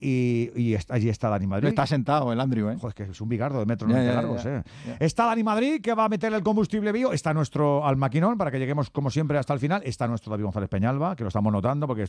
Y allí está Dani Madrid. Está sentado el Andrew, ¿eh? Joder, que es un bigardo de metro 90 largos, ya. Está Dani Madrid, que va a meter el combustible bio. Está nuestro al maquinón, para que lleguemos, como siempre, hasta el final. Está nuestro David González Peñalba, que lo estamos notando, porque